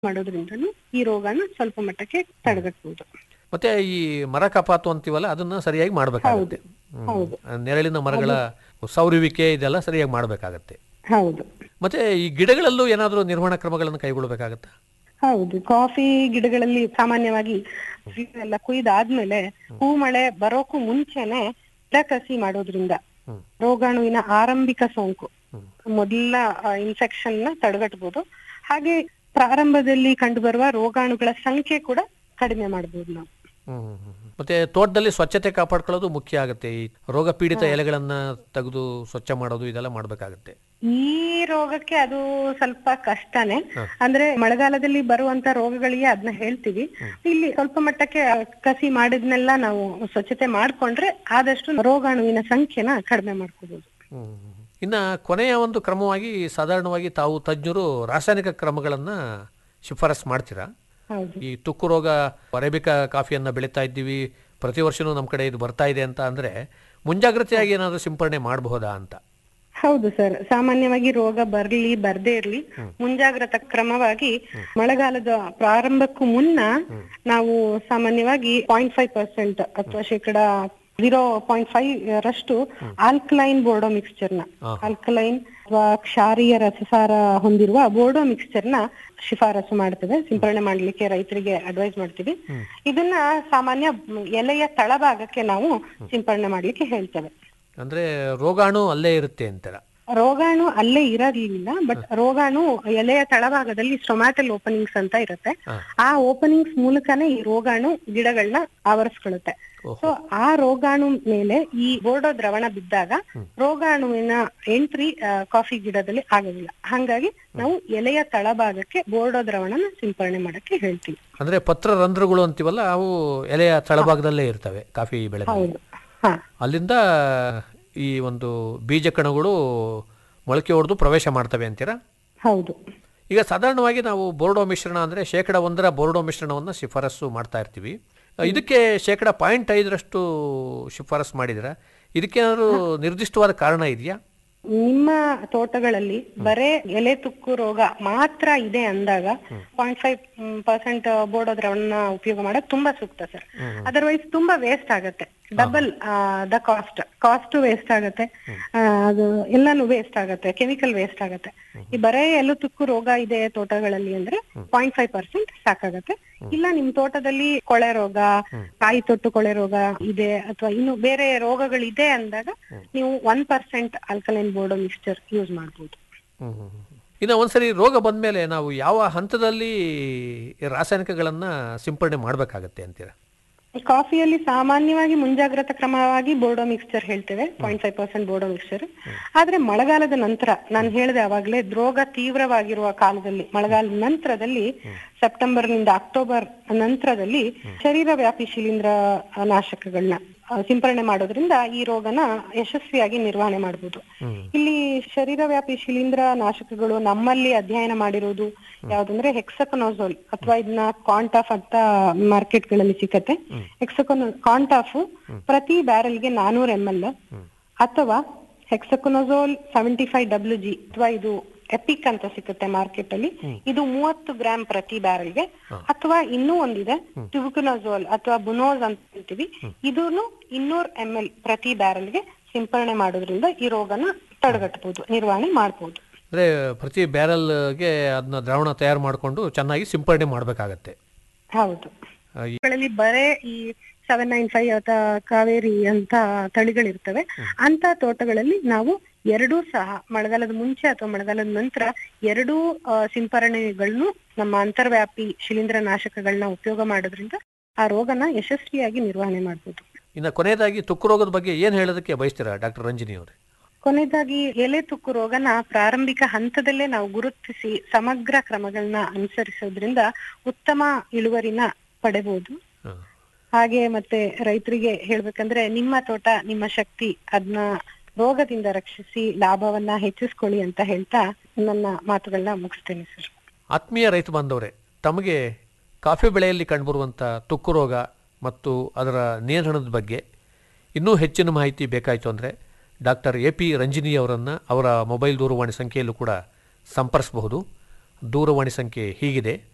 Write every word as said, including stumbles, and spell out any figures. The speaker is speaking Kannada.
ಮಾಡೋದ್ರಿಂದನೂ ಈ ರೋಗನ ಸ್ವಲ್ಪ ಮಟ್ಟಕ್ಕೆ ತಡೆಗಟ್ಟಬಹುದು. ಮತ್ತೆ ಈ ಮರ ಕಪಾತು ಅಂತೀವಲ್ಲ ಅದನ್ನ ಸರಿಯಾಗಿ ಮಾಡಬೇಕಾಗುತ್ತೆ. ಹೌದು. ನೆರಳಿನ ಮರಗಳ ಸೌರುವಿಕೆ ಇದೆಲ್ಲ ಸರಿಯಾಗಿ ಮಾಡಬೇಕಾಗತ್ತೆ. ಹೌದು. ಮತ್ತೆ ಈ ಗಿಡಗಳಲ್ಲೂ ಏನಾದರೂ ನಿರ್ವಹಣಾ ಕ್ರಮಗಳನ್ನು ಕೈಗೊಳ್ಳಬೇಕಾಗತ್ತಾ? ಹೌದು. ಕಾಫಿ ಗಿಡಗಳಲ್ಲಿ ಸಾಮಾನ್ಯವಾಗಿ ಎಲ್ಲ ಕುಯ್ದಾದ್ಮೇಲೆ ಹೂ ಮಳೆ ಬರೋಕು ಮುಂಚೆನೆ ಗಿಡ ಕಸಿ ಮಾಡೋದ್ರಿಂದ ರೋಗಾಣುವಿನ ಆರಂಭಿಕ ಸೋಂಕು ಮೊದಲ ಇನ್ಫೆಕ್ಷನ್ ನ ತಡೆಗಟ್ಟಬಹುದು. ಹಾಗೆ ಪ್ರಾರಂಭದಲ್ಲಿ ಕಂಡುಬರುವ ರೋಗಾಣುಗಳ ಸಂಖ್ಯೆ ಕೂಡ ಕಡಿಮೆ ಮಾಡಬಹುದು ನಾವು. ಮತ್ತೆ ತೋಟದಲ್ಲಿ ಸ್ವಚ್ಛತೆ ಕಾಪಾಡ್ಕೊಳ್ಳೋದು ಮುಖ್ಯ ಆಗುತ್ತೆ. ಈ ರೋಗ ಪೀಡಿತ ಎಲೆಗಳನ್ನ ತೆಗೆದು ಸ್ವಚ್ಛ ಮಾಡೋದು ಇದೆಲ್ಲ ಮಾಡ್ಬೇಕಾಗತ್ತೆ. ಈ ರೋಗಕ್ಕೆ ಅದು ಸ್ವಲ್ಪ ಕಷ್ಟನೇ. ಅಂದ್ರೆ ಮಳೆಗಾಲದಲ್ಲಿ ಬರುವಂತ ರೋಗಗಳಿಗೆ ಅದನ್ನ ಹೇಳ್ತೀವಿ. ಇಲ್ಲಿ ಸ್ವಲ್ಪ ಮಟ್ಟಕ್ಕೆ ಕಸಿ ಮಾಡಿದ್ನೆಲ್ಲ ನಾವು ಸ್ವಚ್ಛತೆ ಮಾಡ್ಕೊಂಡ್ರೆ ಆದಷ್ಟು ರೋಗಾಣುವಿನ ಸಂಖ್ಯೆನ ಕಡಿಮೆ ಮಾಡ್ಕೋಬಹುದು. ಇನ್ನ ಕೊನೆಯ ಒಂದು ಕ್ರಮವಾಗಿ ಸಾಧಾರಣವಾಗಿ ತಾವು ತಜ್ಞರು ರಾಸಾಯನಿಕ ಕ್ರಮಗಳನ್ನ ಶಿಫಾರಸ್ ಮಾಡ್ತೀರಾ? ಈ ತುಕ್ಕು ರೋಗ ಅರೇಬಿಕಾ ಕಾಫಿಯನ್ನ ಬೆಳೀತಾ ಇದ್ದೀವಿ, ಪ್ರತಿ ವರ್ಷನೂ ನಮ್ಮ ಕಡೆ ಇದು ಬರ್ತಾ ಇದೆ ಅಂತ ಅಂದ್ರೆ ಮುಂಜಾಗ್ರತೆಯಾಗಿ ಏನಾದರೂ ಸಿಂಪರಣೆ ಮಾಡಬಹುದಾ ಅಂತ? ಹೌದು ಸರ್. ಸಾಮಾನ್ಯವಾಗಿ ರೋಗ ಬರ್ಲಿ ಬರ್ದೇ ಇರ್ಲಿ ಮುಂಜಾಗ್ರತಾ ಕ್ರಮವಾಗಿ ಮಳೆಗಾಲದ ಪ್ರಾರಂಭಕ್ಕೂ ಮುನ್ನ ನಾವು ಸಾಮಾನ್ಯವಾಗಿ ಪಾಯಿಂಟ್ ಫೈವ್ ಪರ್ಸೆಂಟ್ ಅಥವಾ ಶೇಕಡ ಜೀರೋ ಪಾಯಿಂಟ್ ಫೈವ್ ರಷ್ಟು ಆಲ್ಕಲೈನ್ ಬೋರ್ಡೋ ಮಿಕ್ಸ್ಚರ್ ನ ಆಲ್ಕಲೈನ್ ಅಥವಾ ಕ್ಷಾರೀಯ ರಸಸಾರ ಹೊಂದಿರುವ ಬೋರ್ಡೋ ಮಿಕ್ಸ್ಚರ್ ನ ಶಿಫಾರಸು ಮಾಡ್ತೇವೆ. ಸಿಂಪರಣೆ ಮಾಡ್ಲಿಕ್ಕೆ ರೈತರಿಗೆ ಅಡ್ವೈಸ್ ಮಾಡ್ತೀವಿ. ಇದನ್ನ ಸಾಮಾನ್ಯ ಎಲೆಯ ತಳಭಾಗಕ್ಕೆ ನಾವು ಸಿಂಪರಣೆ ಮಾಡ್ಲಿಕ್ಕೆ ಹೇಳ್ತೇವೆ. ಅಂದ್ರೆ ರೋಗಾಣು ಅಲ್ಲೇ ಇರುತ್ತೆ ಅಂತಾರ? ರೋಗಾಣು ಅಲ್ಲೇ ಇರೋದಿಲ್ಲ, ಬಟ್ ರೋಗಾಣು ಎಲೆಯ ತಳಭಾಗದಲ್ಲಿ ಸ್ಟೊಮ್ಯಾಟಲ್ ಓಪನಿಂಗ್ಸ್ ಅಂತ ಇರುತ್ತೆ. ಆ ಓಪನಿಂಗ್ಸ್ ಮೂಲಕನೇ ಈ ರೋಗಾಣು ಗಿಡಗಳನ್ನ ಆವರಿಸ್ಕೊಳ್ಳುತ್ತೆ. ಸೊ ಆ ರೋಗಾಣು ಮೇಲೆ ಈ ಬೋರ್ಡೋ ದ್ರವಣ ಬಿದ್ದಾಗ ರೋಗಾಣುವಿನ ಎಂಟ್ರಿ ಕಾಫಿ ಗಿಡದಲ್ಲಿ ಆಗೋದಿಲ್ಲ. ಹಾಗಾಗಿ ನಾವು ಎಲೆಯ ತಳಭಾಗಕ್ಕೆ ಬೋರ್ಡೋ ದ್ರವಣನ ಸಿಂಪರಣೆ ಮಾಡಕ್ಕೆ ಹೇಳ್ತೀವಿ. ಅಂದ್ರೆ ಪತ್ರ ರಂಧ್ರಗಳು ಅಂತೀವಲ್ಲ ಅವು ಎಲೆಯ ತಳಭಾಗದಲ್ಲೇ ಇರ್ತವೆ ಕಾಫಿ ಬೆಳೆ. ಅಲ್ಲಿಂದ ಈ ಒಂದು ಬೀಜ ಕಣಗಳು ಮೊಳಕೆ ಹೊಡೆದು ಪ್ರವೇಶ ಮಾಡ್ತವೆ ಅಂತೀರಾ? ಹೌದು. ಈಗ ಸಾಧಾರಣವಾಗಿ ನಾವು ಬೋರ್ಡೋ ಮಿಶ್ರಣ ಅಂದ್ರೆ ಶೇಕಡ ಒಂದರ ಬೋರ್ಡೋ ಮಿಶ್ರಣವನ್ನು ಶಿಫಾರಸು ಮಾಡ್ತಾ ಇರ್ತೀವಿ. ಇದಕ್ಕೆ ಶೇಕಡ ಪಾಯಿಂಟ್ ಐದರಷ್ಟು ಶಿಫಾರಸು ಮಾಡಿದಿರಾ? ಇದಕ್ಕೇನಾದ್ರು ನಿರ್ದಿಷ್ಟವಾದ ಕಾರಣ ಇದೆಯಾ? ನಿಮ್ಮ ತೋಟಗಳಲ್ಲಿ ಬರೇ ಎಲೆ ತುಕ್ಕು ರೋಗ ಮಾತ್ರ ಇದೆ ಅಂದಾಗ ಪಾಯಿಂಟ್ ಫೈವ್ ಪರ್ಸೆಂಟ್ ಬೋರ್ಡೋ ದ್ರವಣ ಉಪಯೋಗ ಮಾಡೋದು ತುಂಬಾ ಸೂಕ್ತ ಸರ್. ಅದರ್ವೈಸ್ ತುಂಬಾ ವೇಸ್ಟ್ ಆಗತ್ತೆ. Double the cost cost waste ಆಗತ್ತೆ, ಅದು ಎಲ್ಲಾನು ವೇಸ್ಟ್ ಆಗತ್ತೆ, ಕೆಮಿಕಲ್ ವೇಸ್ಟ್ ಆಗತ್ತೆ. ಈ ಬರೇ ಎಲ್ಲೂ ತುಕ್ಕು ರೋಗ ಇದೆ ತೋಟಗಳಲ್ಲಿ ಅಂದ್ರೆ ಪಾಯಿಂಟ್ ಫೈವ್ ಪರ್ಸೆಂಟ್ ಸಾಕಾಗತ್ತೆ. ಇಲ್ಲ ನಿಮ್ ತೋಟದಲ್ಲಿ ಕೊಳೆ ರೋಗ, ಕಾಯಿ ತೊಟ್ಟು ಕೊಳೆ ರೋಗ ಇದೆ ಅಥವಾ ಇನ್ನು ಬೇರೆ ರೋಗಗಳಿದೆ ಅಂದಾಗ ನೀವು one percent alkaline Bordeaux mixture use ಮಾಡಬಹುದು. ಇನ್ನು ಒಂದ್ಸರಿ ರೋಗ ಬಂದ್ಮೇಲೆ ನಾವು ಯಾವ ಹಂತದಲ್ಲಿ ರಾಸಾಯನಿಕಗಳನ್ನ ಸಿಂಪರಣೆ ಮಾಡ್ಬೇಕಾಗತ್ತೆ ಅಂತೀರಾ? ಕಾಫಿಯಲ್ಲಿ ಸಾಮಾನ್ಯವಾಗಿ ಮುಂಜಾಗ್ರತಾ ಕ್ರಮವಾಗಿ ಬೋರ್ಡೋ ಮಿಕ್ಸ್ಚರ್ ಹೇಳ್ತೇವೆ, point five percent Bordeaux mixture. ಆದ್ರೆ ಮಳೆಗಾಲದ ನಂತರ ನಾನು ಹೇಳಿದೆ ಅವಾಗ್ಲೇ ರೋಗ ತೀವ್ರವಾಗಿರುವ ಕಾಲದಲ್ಲಿ ಮಳೆಗಾಲದ ನಂತರದಲ್ಲಿ ಸೆಪ್ಟೆಂಬರ್ ನಿಂದ ಅಕ್ಟೋಬರ್ ನಂತರದಲ್ಲಿ ಶರೀರ ವ್ಯಾಪಿ ಶಿಲೀಂಧ್ರ ನಾಶಕಗಳನ್ನ ಸಿಂಪರಣೆ ಮಾಡೋದ್ರಿಂದ ಈ ರೋಗನ ಯಶಸ್ವಿಯಾಗಿ ನಿರ್ವಹಣೆ ಮಾಡಬಹುದು. ಇಲ್ಲಿ ಶರೀರ ವ್ಯಾಪಿ ಶಿಲೀಂಧ್ರ ನಾಶಕಗಳು ನಮ್ಮಲ್ಲಿ ಅಧ್ಯಯನ ಮಾಡಿರೋದು ಯಾವ್ದಂದ್ರೆ ಹೆಕ್ಸಕೊನೋಜೋಲ್ ಅಥವಾ ಇದನ್ನ ಕಾಂಟಾಫ್ ಅಂತ ಮಾರ್ಕೆಟ್ ಗಳಲ್ಲಿ ಸಿಕ್ಕತ್ತೆ. ಹೆಕ್ಸಕೊನೋ ಕಾಂಟಾಫ್ ಪ್ರತಿ ಬ್ಯಾರೆಲ್ಗೆ ನಾನೂರ ಎಂ ಎಲ್ ಅಥವಾ ಹೆಕ್ಸಕೊನೋಜೋಲ್ ಸೆವೆಂಟಿ ಫೈವ್ ಡಬ್ಲ್ಯೂ ಜಿ ಅಥವಾ ಇದು ಎಪಿಕ್ ಅಂತ ಸಿಗುತ್ತೆ ಮಾರ್ಕೆಟ್ ಅಲ್ಲಿ, ಇದು ಮೂವತ್ತು ಗ್ರಾಮ್ ಪ್ರತಿ ಬ್ಯಾರಲ್ಗೆ. ಅಥವಾ ಇನ್ನೂ ಒಂದಿದೆ ಟ್ಯೂಬುಕುನಜೋಲ್ ಅಥವಾ ಬುನೋಸ್ ಅಂತ ಹೇಳ್ತೀವಿ, ಇದನ್ನು ಇನ್ನೂರ್ ಎಂ ಎಲ್ ಪ್ರತಿ ಬ್ಯಾರಲ್ಗೆ ಸಿಂಪರಣೆ ಮಾಡೋದ್ರಿಂದ ಈ ರೋಗನ ತಡೆಗಟ್ಟಬಹುದು, ನಿರ್ವಹಣೆ ಮಾಡಬಹುದು. ಅಂದ್ರೆ ಪ್ರತಿ ಬ್ಯಾರಲ್ಗೆ ಅದನ್ನ ದ್ರಾವಣ ತಯಾರು ಮಾಡಿಕೊಂಡು ಚೆನ್ನಾಗಿ ಸಿಂಪರಣೆ ಮಾಡ್ಬೇಕಾಗತ್ತೆ. ಹೌದು. ಬರೇ ಈ ಸೆವೆನ್ ನೈನ್ ಫೈವ್ ಅಥವಾ ಕಾವೇರಿ ಅಂತ ತಳಿಗಳಿರ್ತವೆ. ಅಂತ ತೋಟಗಳಲ್ಲಿ ನಾವು ಎರಡೂ ಸಹ ಮಳೆಗಾಲದ ಮುಂಚೆ ಅಥವಾ ಮಳೆಗಾಲದ ನಂತರ ಎರಡೂ ಸಿಂಪರಣೆಗಳನ್ನು ನಮ್ಮ ಅಂತರ್ವ್ಯಾಪಿ ಶಿಲೀಂಧ್ರ ನಾಶಕಗಳನ್ನ ಉಪಯೋಗ ಮಾಡೋದ್ರಿಂದ ಆ ರೋಗನ ಯಶಸ್ವಿಯಾಗಿ ನಿರ್ವಹಣೆ ಮಾಡಬಹುದು. ಇನ್ನು ಕೊನೆಯದಾಗಿ ತುಕ್ಕು ರೋಗದ ಬಗ್ಗೆ ಏನ್ ಹೇಳೋದಕ್ಕೆ ಬಯಸ್ತೀರಾ ಡಾಕ್ಟರ್ ರಂಜಿನಿ ಅವರೇ? ಕೊನೆಯದಾಗಿ ಎಲೆ ತುಕ್ಕು ರೋಗನ ಪ್ರಾರಂಭಿಕ ಹಂತದಲ್ಲೇ ನಾವು ಗುರುತಿಸಿ ಸಮಗ್ರ ಕ್ರಮಗಳನ್ನ ಅನುಸರಿಸೋದ್ರಿಂದ ಉತ್ತಮ ಇಳುವರಿನ ಪಡೆಬಹುದು. ಹಾಗೆ ಮತ್ತೆ ರೈತರಿಗೆ ಹೇಳ್ಬೇಕಂದ್ರೆ ನಿಮ್ಮ ತೋಟ ನಿಮ್ಮ ಶಕ್ತಿ, ಅದನ್ನ ರೋಗದಿಂದ ರಕ್ಷಿಸಿ ಲಾಭವನ್ನ ಹೆಚ್ಚಿಸ್ಕೊಳ್ಳಿ ಅಂತ ಹೇಳ್ತಾ ನನ್ನ ಮಾತುಗಳನ್ನ ಮುಗಿಸ್ತೇನೆ ಸರ್. ಆತ್ಮೀಯ ರೈತ ಬಾಂಧವರೇ, ತಮಗೆ ಕಾಫಿ ಬೆಳೆಯಲ್ಲಿ ಕಂಡುಬರುವಂಥ ತುಕ್ಕು ರೋಗ ಮತ್ತು ಅದರ ನಿಯಂತ್ರಣದ ಬಗ್ಗೆ ಇನ್ನೂ ಹೆಚ್ಚಿನ ಮಾಹಿತಿ ಬೇಕಾಯಿತು ಅಂದರೆ ಡಾಕ್ಟರ್ ಎ ಪಿ ರಂಜಿನಿ ಅವರನ್ನು ಅವರ ಮೊಬೈಲ್ ದೂರವಾಣಿ ಸಂಖ್ಯೆಯಲ್ಲೂ ಕೂಡ ಸಂಪರ್ಕಿಸಬಹುದು. ದೂರವಾಣಿ ಸಂಖ್ಯೆ ಹೀಗಿದೆ: